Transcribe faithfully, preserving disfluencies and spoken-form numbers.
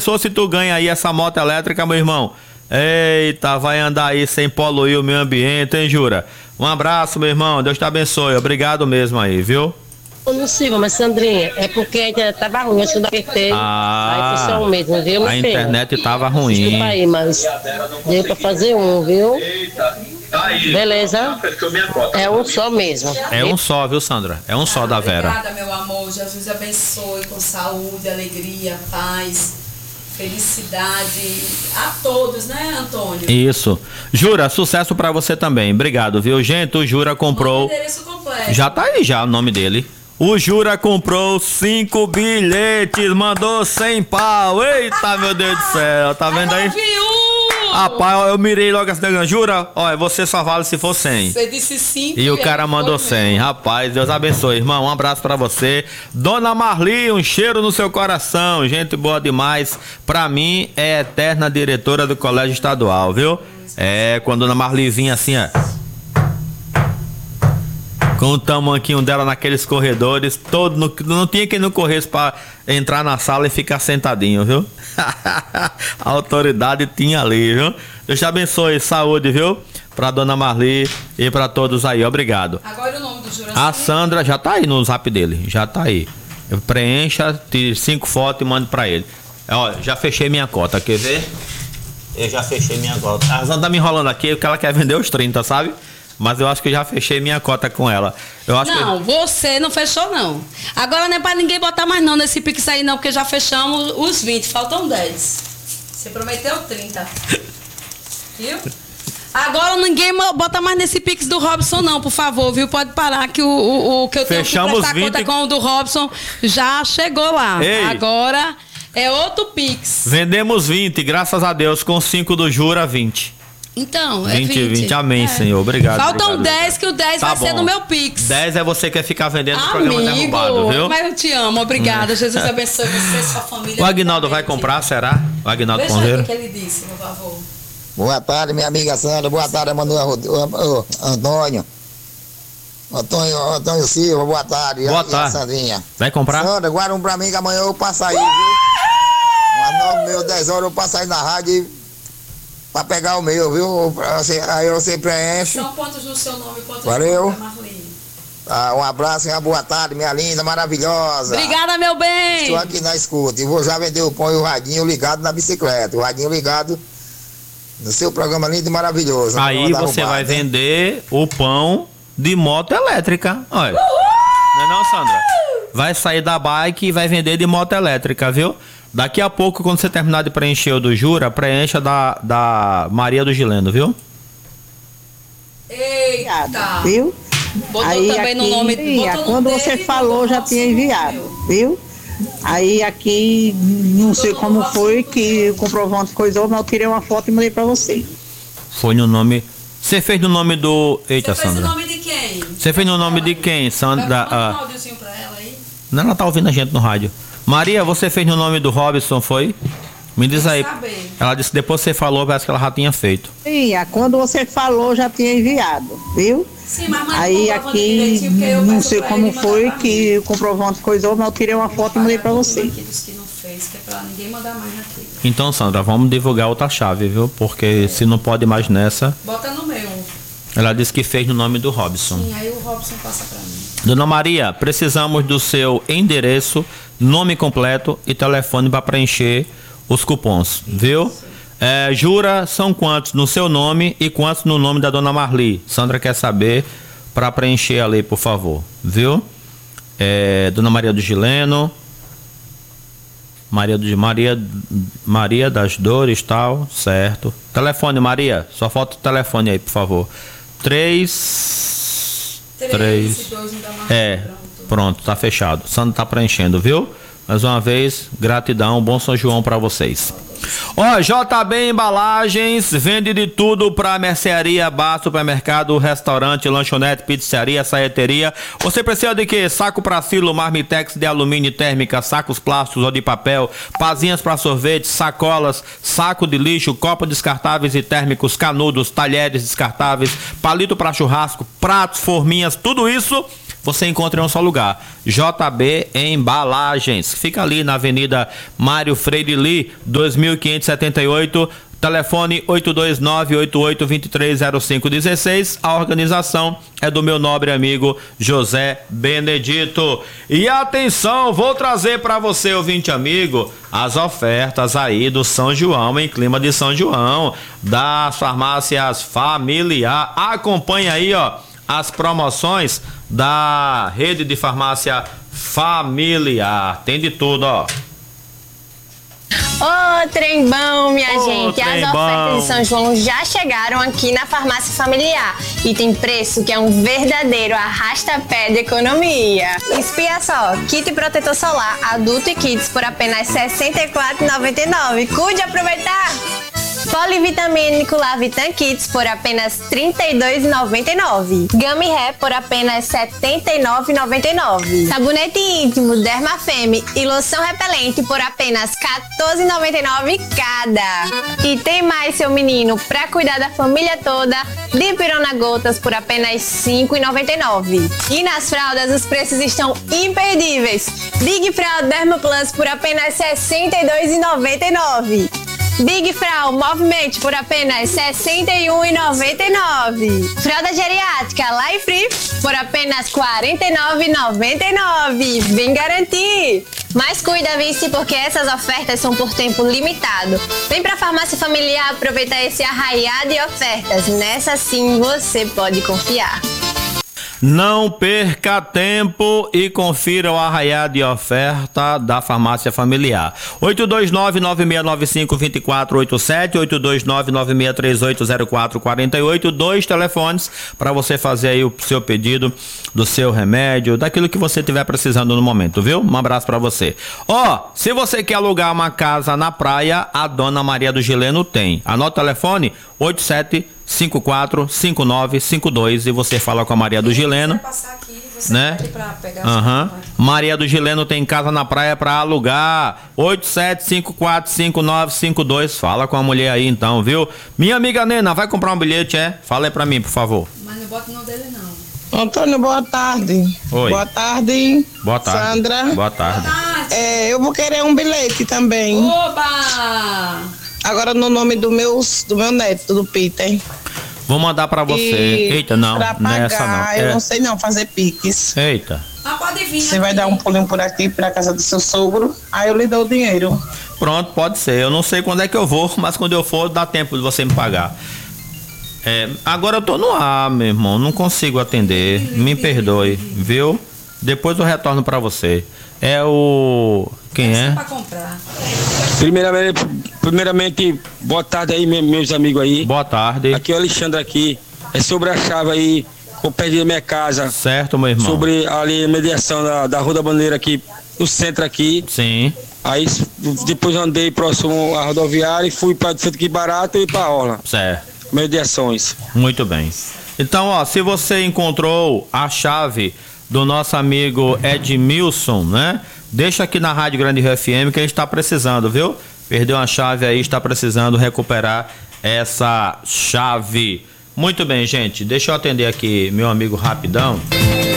pensou se tu ganha aí essa moto elétrica, meu irmão? Eita, vai andar aí sem poluir o meio ambiente, hein, Jura? Um abraço, meu irmão. Deus te abençoe. Obrigado mesmo aí, viu? Eu não sigo, mas Sandrinha, é porque a internet tava ruim, acho que eu não apertei. Ah, aí foi só um mesmo, viu? A internet filho? tava ruim. Desculpa aí, mas deu pra fazer um, viu? Beleza? É um só mesmo. É um só, viu, Sandra? É um só da Vera. Obrigada, meu amor. Jesus abençoe com saúde, alegria, paz, felicidade a todos, né, Antônio? Isso. Jura, sucesso pra você também. Obrigado, viu? Gente, o Jura comprou... O endereço completo. Já tá aí já o nome dele. O Jura comprou cinco bilhetes, mandou cem pau. Eita, meu Deus do céu. Tá vendo aí? Rapaz, eu mirei logo essa Jura, olha, você só vale se for cem. Você disse cinco. E o cara mandou cem. Rapaz, Deus abençoe, irmão. Um abraço pra você. Dona Marli, um cheiro no seu coração. Gente boa demais. Pra mim, é eterna diretora do Colégio Estadual, viu? É, quando a Dona Marli vinha assim, ó, com o tamanquinho dela naqueles corredores, todo no, não tinha quem não corresse pra entrar na sala e ficar sentadinho, viu? A autoridade tinha ali, viu? Deus te abençoe, saúde, viu? Pra Dona Marli e pra todos aí, obrigado. Agora o nome do jurado. A Sandra já tá aí no zap dele, já tá aí. Preencha, tire cinco fotos e mande pra ele. Ó, já fechei minha cota, quer ver? Eu já fechei minha cota. A Sandra tá me enrolando aqui porque ela quer vender os trinta, sabe? Mas eu acho que já fechei minha cota com ela. Eu acho não, que... você não fechou, não. Agora não é pra ninguém botar mais não nesse Pix aí, não, porque já fechamos os vinte, faltam dez. Você prometeu trinta. Viu? Agora ninguém bota mais nesse Pix do Robson, não, por favor, viu? Pode parar que o, o, o que eu tenho Fechamos que prestar vinte... conta com o do Robson já chegou lá. Ei. Agora é outro Pix. Vendemos vinte, graças a Deus, com cinco do Jura, vinte. Então, é vinte, vinte. vinte, amém, é. Senhor, obrigado. Faltam obrigado, dez, obrigado. que o dez Tá vai bom. ser no meu Pix. dez é você que quer ficar vendendo no Amigo, programa derrubado, viu? Mas eu te amo, obrigada. Jesus abençoe você e sua família. O Aguinaldo vai comprar, será? O Aguinaldo Deixa eu Ponzeiro? ver o que ele disse, por favor. Boa tarde, minha amiga Sandra. Boa tarde, Emanuel oh, Antônio. Antônio, Antônio Silva, boa tarde. Boa e a, tarde. E a Sandrinha. Vai comprar? Sandra, guarda um pra mim que amanhã eu passo aí, viu? Umas nove, meia, dez horas eu passo aí na rádio pra pegar o meu, viu? Você, aí você preenche. São quantos no seu nome? Quantos Valeu. no Marli? Ah, um abraço e uma boa tarde, minha linda, maravilhosa. Obrigada, meu bem. Estou aqui na escuta e vou já vender o pão e o radinho ligado na bicicleta. O radinho ligado no seu programa lindo e maravilhoso. Aí você vai vender o pão de moto elétrica. Olha. Não é não, Sandra? Vai sair da bike e vai vender de moto elétrica, viu? Daqui a pouco, quando você terminar de preencher o do Jura, preencha da, da Maria do Gileno, viu? Eita. Viu? Botou aí também aqui, no nome botou quando no você dele, falou, já tinha enviado, viu? Aí aqui, não sei como foi que o comprovante coisou, mas eu tirei uma foto e mandei pra você. Foi no nome... Você fez no nome do... Eita, Você fez Sandra. no nome de quem? Você fez no nome de quem, Sandra? Vai mandar um Ah, áudiozinho pra ela aí? não, ela tá ouvindo a gente no rádio. Maria, você fez no nome do Robson, foi? Me diz aí. Saber. Ela disse que depois você falou, parece que ela já tinha feito. Sim, quando você falou, já tinha enviado, viu? Sim, mas manda aí o comprovante aqui, direitinho, porque eu não peço sei pra como ele mandar foi pra mim. que o comprovante coisou, mas eu tirei uma foto e mandei pra você. Aqui dos que não fez, que é pra ninguém mandar mais aqui. Então, Sandra, vamos divulgar outra chave, viu? Porque é. se não pode mais nessa... Bota no meu. Ela disse que fez no nome do Robson. Sim, aí o Robson passa pra mim. Dona Maria, precisamos do seu endereço, nome completo e telefone para preencher os cupons, viu? É, Jura, são quantos no seu nome e quantos no nome da Dona Marli? Sandra quer saber para preencher ali, por favor, viu? É, Dona Maria do Gileno, Maria, do, Maria, Maria das Dores, tal, certo. Telefone, Maria, só falta o telefone aí, por favor. Três... Três... É, pronto, tá fechado. Sandra tá preenchendo, viu? Mais uma vez, gratidão, bom São João para vocês. Ó, J B Embalagens, vende de tudo para mercearia, bar, supermercado, restaurante, lanchonete, pizzaria, saeteria. Você precisa de quê? Saco para silo, marmitex de alumínio e térmica, sacos plásticos ou de papel, pazinhas para sorvete, sacolas, saco de lixo, copos descartáveis e térmicos, canudos, talheres descartáveis, palito para churrasco, pratos, forminhas, tudo isso você encontra em um só lugar. J B Embalagens. Fica ali na Avenida Mário Freire Lee, dois mil quinhentos e setenta e oito. Telefone oito dois nove, oito oito dois três zero cinco um seis. A organização é do meu nobre amigo José Benedito. E atenção, vou trazer para você, ouvinte amigo, as ofertas aí do São João, em clima de São João, das farmácias Familiar. Acompanha aí, ó, as promoções da rede de farmácia Familiar. Tem de tudo, ó. Ô, trem bom, minha Ô, gente. As trem ofertas bom. de São João já chegaram aqui na Farmácia Familiar. E tem preço que é um verdadeiro arrasta-pé de economia. Espia só, kit protetor solar adulto e kids por apenas sessenta e quatro reais e noventa e nove centavos. Cuide aproveitar! Polivitamínico Lavitan Kids por apenas trinta e dois reais e noventa e nove centavos. Gummy Hair por apenas setenta e nove reais e noventa e nove centavos. Sabonete íntimo Dermafeme e loção repelente por apenas quatorze reais e noventa e nove centavos cada. E tem mais, seu menino, pra cuidar da família toda, Dipirona Gotas por apenas cinco reais e noventa e nove centavos. E nas fraldas os preços estão imperdíveis. Big Fralda Derma Plus por apenas sessenta e dois reais e noventa e nove centavos. Big Frau Movimento por apenas sessenta e um reais e noventa e nove centavos. Fralda geriátrica Life Free por apenas quarenta e nove reais e noventa e nove centavos. Vem garantir! Mas cuida, vice, porque essas ofertas são por tempo limitado. Vem pra Farmácia Familiar aproveitar esse arraiado de ofertas. Nessa sim você pode confiar. Não perca tempo e confira o arraiado de oferta da Farmácia Familiar. oito dois nove, nove seis nove cinco, dois quatro oito sete, oito dois nove, nove seis três oito, zero quatro quatro oito, dois telefones para você fazer aí o seu pedido do seu remédio, daquilo que você estiver precisando no momento, viu? Um abraço para você. Ó, oh, se você quer alugar uma casa na praia, a Dona Maria do Gileno tem. Anota o telefone oito sete cinco quatro cinco nove cinco dois e você fala com a Maria do Gileno. Você vai passar aqui, você né? pede pra pegar Uhum. Maria do Gileno tem casa na praia para alugar. oito sete cinco quatro cinco nove cinco dois. Fala com a mulher aí então, viu? Minha amiga Nena, vai comprar um bilhete, é? Fala aí pra mim, por favor. Mas não bota o nome dele, não. Antônio, boa tarde. Oi. Boa tarde. Boa tarde. Sandra. Boa tarde. É, eu vou querer um bilhete também. Oba! Agora no nome do meu, do meu neto, do Peter. Vou mandar pra você. E Eita, não. pra pagar, Nessa não. eu É. não sei não fazer piques. Eita. Ah, pode vir. Você vai dar um pulinho por aqui pra casa do seu sogro, aí eu lhe dou o dinheiro. Pronto, pode ser. Eu não sei quando é que eu vou, mas quando eu for, dá tempo de você me pagar. É, agora eu tô no ar, meu irmão. Não consigo atender. Me perdoe, viu? Depois eu retorno pra você. É o... Quem é? Pra comprar. Primeiramente, primeiramente, boa tarde aí, meus amigos aí. Boa tarde. Aqui é o Alexandre aqui. É sobre a chave aí, que eu perdi na minha casa. Certo, meu irmão. Sobre ali a mediação da, da Rua da Bandeira aqui, no centro aqui. Sim. Aí depois eu andei próximo à rodoviária e fui para Santo Que Barato e para Orla. Certo. Mediações. Muito bem. Então, ó, se você encontrou a chave do nosso amigo Edmilson, né? Deixa aqui na Rádio Grande Rio F M que a gente está precisando, viu? Perdeu uma chave aí, está precisando recuperar essa chave. Muito bem, gente. Deixa eu atender aqui meu amigo rapidão.